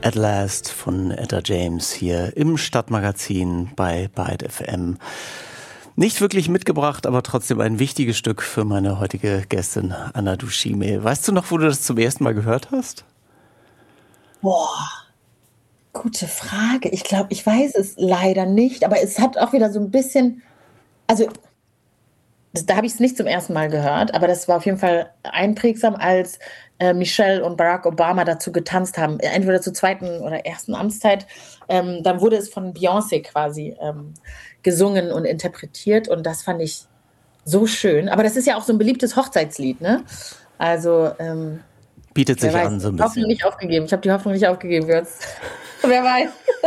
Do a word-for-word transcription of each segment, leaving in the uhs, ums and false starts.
At Last von Etta James hier im Stadtmagazin bei Byte F M. Nicht wirklich mitgebracht, aber trotzdem ein wichtiges Stück für meine heutige Gästin Anna Dushime. Weißt du noch, wo du das zum ersten Mal gehört hast? Boah, gute Frage. Ich glaube, ich weiß es leider nicht, aber es hat auch wieder so ein bisschen, also das, da habe ich es nicht zum ersten Mal gehört, aber das war auf jeden Fall einprägsam, als äh, Michelle und Barack Obama dazu getanzt haben, entweder zur zweiten oder ersten Amtszeit. Ähm, dann wurde es von Beyoncé quasi ähm, gesungen und interpretiert und das fand ich so schön. Aber das ist ja auch so ein beliebtes Hochzeitslied, ne? Also ähm, Bietet sich wer weiß, an so ein ich habe die Hoffnung bisschen. nicht aufgegeben. Ich habe die Hoffnung nicht aufgegeben jetzt. Wer weiß.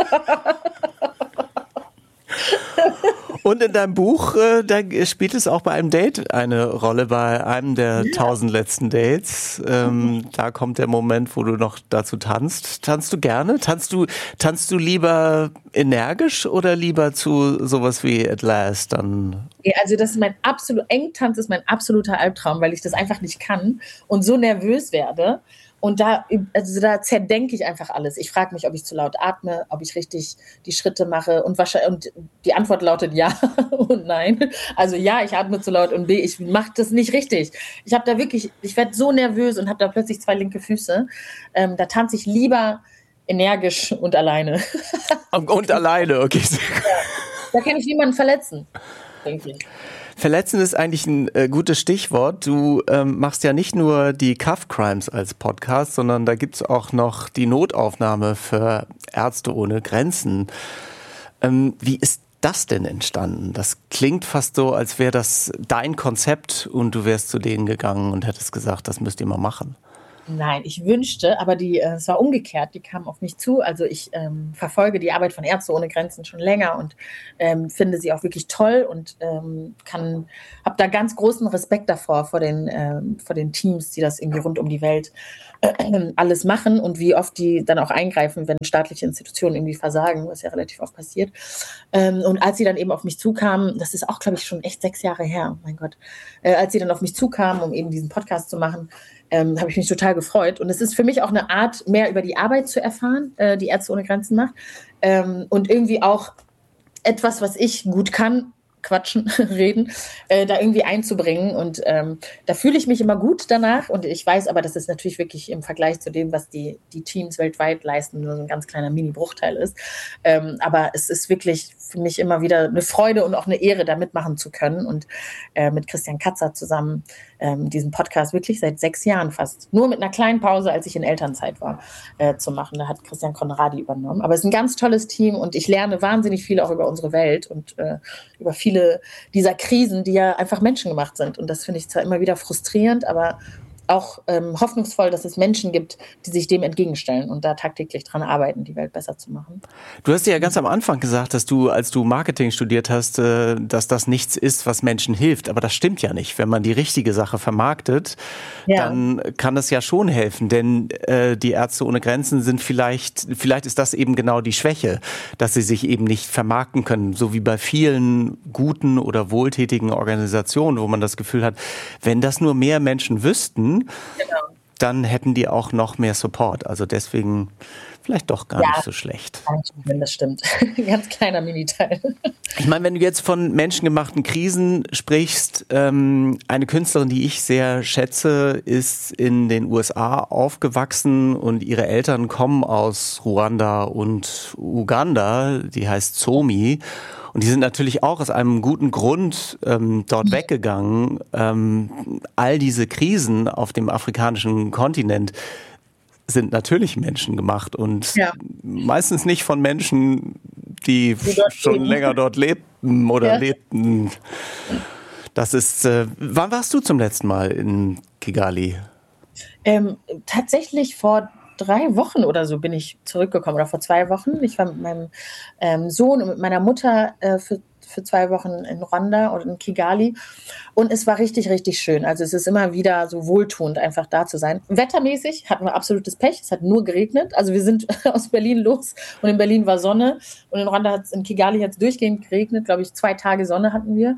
Und in deinem Buch, äh, da spielt es auch bei einem Date eine Rolle, bei einem der Ja. tausend letzten Dates. Ähm, da kommt der Moment, wo du noch dazu tanzt. Tanzt du gerne? Tanzt du, tanzt du lieber energisch oder lieber zu sowas wie At Last dann? Ja, also das ist mein absolut, Engtanz ist mein absoluter Albtraum, weil ich das einfach nicht kann und so nervös werde. Und da, also da zerdenke ich einfach alles. Ich frage mich, ob ich zu laut atme, ob ich richtig die Schritte mache. Und, wahrscheinlich, und die Antwort lautet ja und nein. Also ja, ich atme zu laut und B, ich mache das nicht richtig. Ich habe da wirklich, ich werde so nervös und habe da plötzlich zwei linke Füße. Ähm, da tanze ich lieber energisch und alleine. Und, und alleine, okay. Da kann ich niemanden verletzen, denke ich. Verletzen ist eigentlich ein äh, gutes Stichwort. Du ähm, machst ja nicht nur die Cuff Crimes als Podcast, sondern da gibt's auch noch die Notaufnahme für Ärzte ohne Grenzen. Ähm, wie ist das denn entstanden? Das klingt fast so, als wäre das dein Konzept und du wärst zu denen gegangen und hättest gesagt, das müsst ihr mal machen. Nein, ich wünschte, aber die, äh, es war umgekehrt, die kamen auf mich zu. Also ich ähm, verfolge die Arbeit von Ärzte ohne Grenzen schon länger und ähm, finde sie auch wirklich toll und ähm, kann, habe da ganz großen Respekt davor, vor den, ähm, vor den Teams, die das irgendwie rund um die Welt äh, alles machen und wie oft die dann auch eingreifen, wenn staatliche Institutionen irgendwie versagen, was ja relativ oft passiert. Ähm, und als sie dann eben auf mich zukamen, das ist auch, glaube ich, schon echt sechs Jahre her, oh mein Gott, äh, als sie dann auf mich zukamen, um eben diesen Podcast zu machen, Ähm, habe ich mich total gefreut. Und es ist für mich auch eine Art, mehr über die Arbeit zu erfahren, äh, die Ärzte ohne Grenzen macht. Ähm, und irgendwie auch etwas, was ich gut kann, quatschen, reden, äh, da irgendwie einzubringen. Und ähm, da fühle ich mich immer gut danach. Und ich weiß aber, dass es natürlich wirklich im Vergleich zu dem, was die, die Teams weltweit leisten, nur so ein ganz kleiner Mini-Bruchteil ist. Ähm, aber es ist wirklich für mich immer wieder eine Freude und auch eine Ehre, da mitmachen zu können. Und äh, mit Christian Katzer zusammen ähm, diesen Podcast wirklich seit sechs Jahren fast, nur mit einer kleinen Pause, als ich in Elternzeit war, äh, zu machen. Da hat Christian Conradi übernommen. Aber es ist ein ganz tolles Team und ich lerne wahnsinnig viel auch über unsere Welt und äh, über viele dieser Krisen, die ja einfach menschengemacht sind. Und das finde ich zwar immer wieder frustrierend, aber auch ähm, hoffnungsvoll, dass es Menschen gibt, die sich dem entgegenstellen und da tagtäglich dran arbeiten, die Welt besser zu machen. Du hast ja ganz am Anfang gesagt, dass du, als du Marketing studiert hast, äh, dass das nichts ist, was Menschen hilft. Aber das stimmt ja nicht. Wenn man die richtige Sache vermarktet, ja, dann kann das ja schon helfen. Denn äh, die Ärzte ohne Grenzen sind vielleicht, vielleicht ist das eben genau die Schwäche, dass sie sich eben nicht vermarkten können. So wie bei vielen guten oder wohltätigen Organisationen, wo man das Gefühl hat, wenn das nur mehr Menschen wüssten, genau, dann hätten die auch noch mehr Support. Also deswegen vielleicht doch gar ja, nicht so schlecht. Das stimmt. Ganz kleiner Miniteil. Ich meine, wenn du jetzt von menschengemachten Krisen sprichst, ähm, eine Künstlerin, die ich sehr schätze, ist in den U S A aufgewachsen und ihre Eltern kommen aus Ruanda und Uganda. Die heißt Zomi. Und die sind natürlich auch aus einem guten Grund ähm, dort weggegangen. Ähm, all diese Krisen auf dem afrikanischen Kontinent sind natürlich menschengemacht und ja, meistens nicht von Menschen, die, die schon leben. länger dort lebten oder ja. lebten. Das ist. Äh, wann warst du zum letzten Mal in Kigali? Ähm, tatsächlich vor drei Wochen oder so bin ich zurückgekommen, oder vor zwei Wochen. Ich war mit meinem ähm, Sohn und mit meiner Mutter äh, für, für zwei Wochen in Rwanda oder in Kigali. Und es war richtig, richtig schön. Also es ist immer wieder so wohltuend, einfach da zu sein. Wettermäßig hatten wir absolutes Pech. Es hat nur geregnet. Also wir sind aus Berlin los und in Berlin war Sonne. Und in Rwanda hat es, in Kigali hat es durchgehend geregnet. Glaube ich, zwei Tage Sonne hatten wir.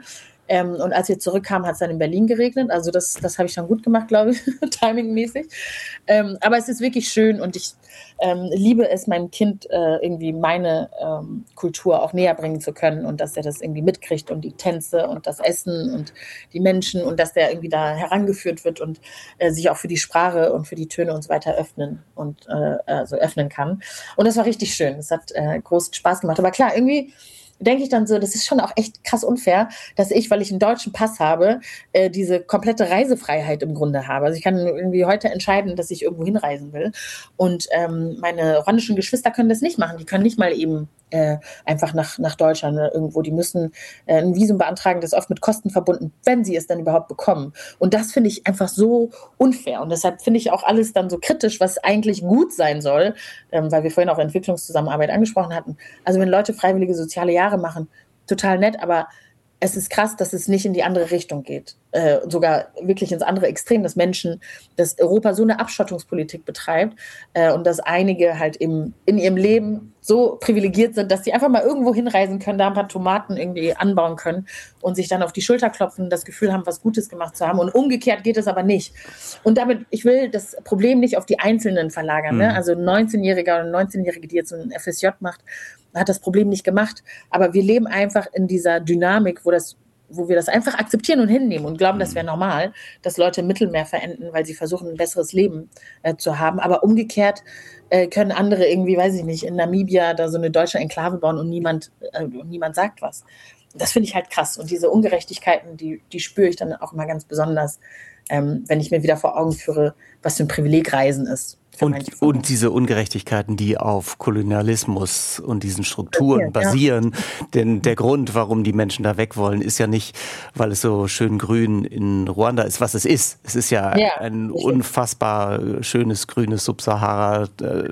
Ähm, und als wir zurückkamen, hat es dann in Berlin geregnet. Also das, das habe ich dann gut gemacht, glaube ich, timingmäßig. Ähm, aber es ist wirklich schön und ich ähm, liebe es, meinem Kind äh, irgendwie meine ähm, Kultur auch näher bringen zu können und dass er das irgendwie mitkriegt und die Tänze und das Essen und die Menschen und dass der irgendwie da herangeführt wird und äh, sich auch für die Sprache und für die Töne und so weiter öffnen und äh, also öffnen kann. Und das war richtig schön. Es hat äh, großen Spaß gemacht. Aber klar, irgendwie denke ich dann so, das ist schon auch echt krass unfair, dass ich, weil ich einen deutschen Pass habe, äh, diese komplette Reisefreiheit im Grunde habe. Also ich kann irgendwie heute entscheiden, dass ich irgendwo hinreisen will. Und ähm, meine ruandischen Geschwister können das nicht machen. Die können nicht mal eben äh, einfach nach, nach Deutschland oder irgendwo. Die müssen äh, ein Visum beantragen, das ist oft mit Kosten verbunden, wenn sie es dann überhaupt bekommen. Und das finde ich einfach so unfair. Und deshalb finde ich auch alles dann so kritisch, was eigentlich gut sein soll, ähm, weil wir vorhin auch Entwicklungszusammenarbeit angesprochen hatten. Also wenn Leute freiwillige soziale Jahre machen, total nett, aber es ist krass, dass es nicht in die andere Richtung geht. Äh, sogar wirklich ins andere Extrem, dass Menschen, dass Europa so eine Abschottungspolitik betreibt äh, und dass einige halt im, in ihrem Leben so privilegiert sind, dass sie einfach mal irgendwo hinreisen können, da ein paar Tomaten irgendwie anbauen können und sich dann auf die Schulter klopfen, das Gefühl haben, was Gutes gemacht zu haben. Und umgekehrt geht es aber nicht. Und damit, ich will das Problem nicht auf die Einzelnen verlagern. Mhm. Ne? Also ein neunzehnjähriger oder eine neunzehnjährige, die jetzt ein F S J macht, hat das Problem nicht gemacht. Aber wir leben einfach in dieser Dynamik, wo das wo wir das einfach akzeptieren und hinnehmen und glauben, das wäre normal, dass Leute im Mittelmeer verenden, weil sie versuchen, ein besseres Leben äh, zu haben. Aber umgekehrt äh, können andere irgendwie, weiß ich nicht, in Namibia da so eine deutsche Enklave bauen und niemand, äh, und niemand sagt was. Das finde ich halt krass. Und diese Ungerechtigkeiten, die, die spüre ich dann auch immer ganz besonders, ähm, wenn ich mir wieder vor Augen führe, was für ein Privileg Reisen ist. Und, und diese Ungerechtigkeiten, die auf Kolonialismus und diesen Strukturen basieren. Ja. Denn der Grund, warum die Menschen da weg wollen, ist ja nicht, weil es so schön grün in Ruanda ist, was es ist. Es ist ja, ja ein unfassbar schönes, grünes Subsahara-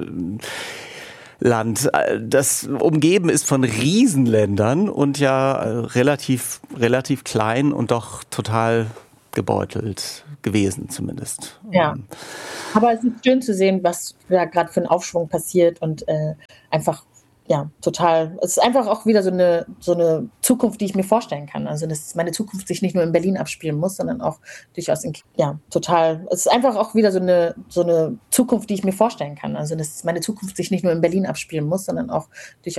Land, das umgeben ist von Riesenländern und ja relativ, relativ klein und doch total gebeutelt gewesen zumindest. Ja, aber es ist schön zu sehen, was da gerade für ein Aufschwung passiert und äh, einfach, ja, total, es ist einfach auch wieder so eine, so eine Zukunft, die ich mir vorstellen kann. Also, dass meine Zukunft sich nicht nur in Berlin abspielen muss, sondern auch durchaus in, ja, total, es ist einfach auch wieder so eine, so eine Zukunft, die ich mir vorstellen kann. Also, dass meine Zukunft sich nicht nur in Berlin abspielen muss, sondern auch durchaus